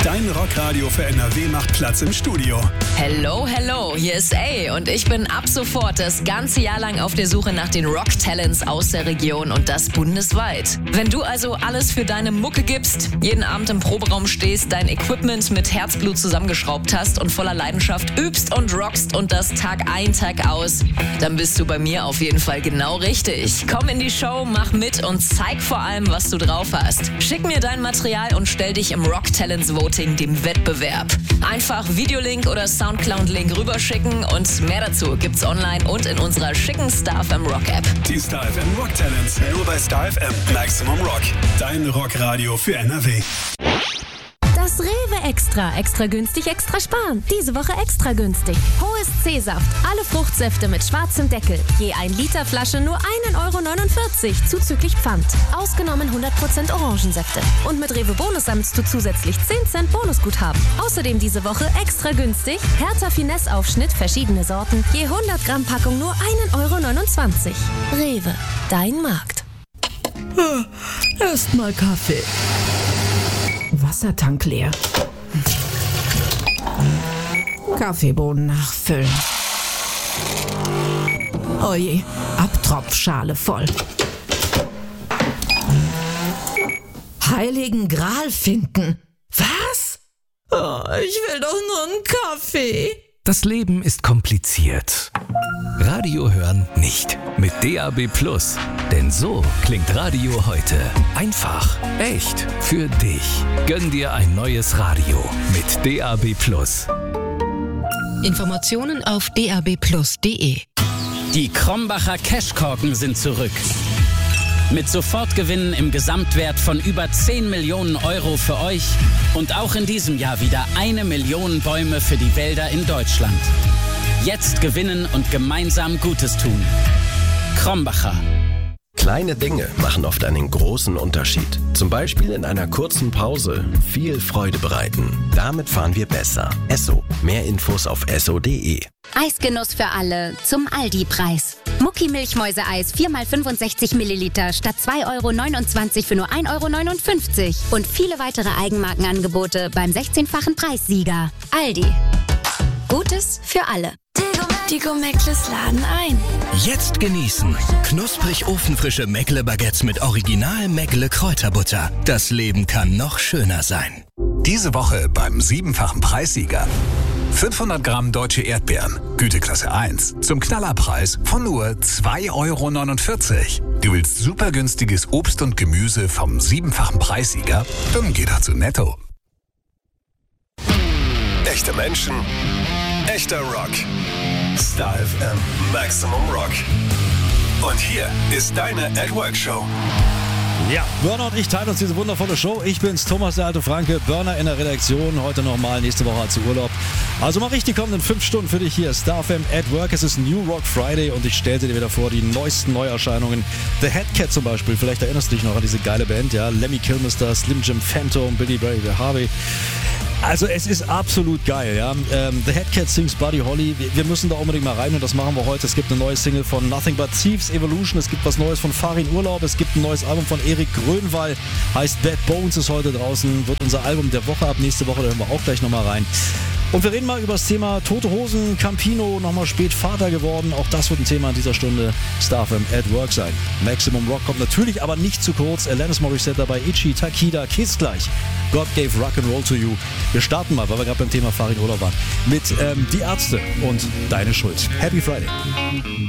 Dein Rockradio für NRW macht Platz im Studio. Hello, hello, hier ist A und ich bin ab sofort das ganze Jahr lang auf der Suche nach den Rock-Talents aus der Region und das bundesweit. Wenn du also alles für deine Mucke gibst, jeden Abend im Proberaum stehst, dein Equipment mit Herzblut zusammengeschraubt hast und voller Leidenschaft übst und rockst und das Tag ein, Tag aus, dann bist du bei mir auf jeden Fall genau richtig. Komm in die Show, mach mit und zeig vor allem, was du drauf hast. Schick mir dein Material und stell dich im Rock-Talents Voting, dem Wettbewerb. Einfach Videolink oder Soundcloud-Link rüberschicken und mehr dazu gibt's online und in unserer schicken Star FM Rock App. Die Star FM Rock Talents, nur bei Star FM Maximum Rock. Dein Rockradio für NRW. Das Rewe extra günstig, extra sparen. Diese Woche extra günstig. Hohes C-Saft, alle Fruchtsäfte mit schwarzem Deckel. Je 1 Liter Flasche nur 1,49 € zuzüglich Pfand. Ausgenommen 100% Orangensäfte. Und mit Rewe Bonus sammelst du zusätzlich 10 Cent Bonusguthaben. Außerdem diese Woche extra günstig. Hertha Finesse Aufschnitt, verschiedene Sorten. Je 100 Gramm Packung nur 1,29 €. Rewe, dein Markt. Erstmal Kaffee. Wassertank leer. Kaffeebohnen nachfüllen. Oje, Abtropfschale voll. Heiligen Gral finden. Was? Oh, ich will doch nur einen Kaffee. Das Leben ist kompliziert. Radio hören nicht. Mit DAB+. Denn so klingt Radio heute. Einfach, echt, für dich. Gönn dir ein neues Radio mit DAB+. Informationen auf dabplus.de. Die Krombacher Cashkorken sind zurück. Mit Sofortgewinnen im Gesamtwert von über 10 Millionen € für euch und auch in diesem Jahr wieder 1 Million Bäume für die Wälder in Deutschland. Jetzt gewinnen und gemeinsam Gutes tun. Krombacher. Kleine Dinge machen oft einen großen Unterschied. Zum Beispiel in einer kurzen Pause viel Freude bereiten. Damit fahren wir besser. Esso. Mehr Infos auf esso.de. Eisgenuss für alle zum Aldi-Preis. Mucki-Milchmäuse-Eis 4x65 Milliliter statt 2,29 € für nur 1,59 € und viele weitere Eigenmarkenangebote beim 16-fachen Preissieger. Aldi. Gutes für alle. Digo Meckles laden ein. Jetzt genießen. Knusprig ofenfrische Meckle-Baguettes mit Original Meckle Kräuterbutter. Das Leben kann noch schöner sein. Diese Woche beim 7-fachen Preissieger. 500 Gramm deutsche Erdbeeren, Güteklasse 1, zum Knallerpreis von nur 2,49 €. Du willst super günstiges Obst und Gemüse vom 7-fachen Preissieger? Dann geh doch zu Netto. Echte Menschen, echter Rock. Star FM Maximum Rock. Und hier ist deine @Work-Show. Ja, Burner und ich teilen uns diese wundervolle Show. Ich bin's, Thomas der alte Franke, Burner in der Redaktion. Heute nochmal, nächste Woche hat sie Urlaub. Also mal richtig kommenden 5 Stunden für dich hier. Star FM @Work. Es ist New Rock Friday und ich stellte dir wieder vor die neuesten Neuerscheinungen. The Headcat zum Beispiel, vielleicht erinnerst du dich noch an diese geile Band, ja. Lemmy Kilmister, Slim Jim Phantom, Billy Ray Harvey. Also es ist absolut geil, ja. The Headcat sings Buddy Holly. Wir müssen da unbedingt mal rein und das machen wir heute. Es gibt eine neue Single von Nothing But Thieves, Evolution. Es gibt was Neues von Farin Urlaub. Es gibt ein neues Album von Erik Grönwall. Heißt Bad Bones, ist heute draußen. Wird unser Album der Woche ab nächste Woche. Da hören wir auch gleich nochmal rein. Und wir reden mal über das Thema Tote Hosen, Campino, nochmal spät Vater geworden. Auch das wird ein Thema in dieser Stunde Star FM @Work sein. Maximum Rock kommt natürlich aber nicht zu kurz. Alanis Morissette dabei, Itchy, Takida, Kiss gleich. God Gave Rock'n'Roll to You. Wir starten mal, weil wir gerade beim Thema Farin Urlaub waren, mit Die Ärzte und Deine Schuld. Happy Friday.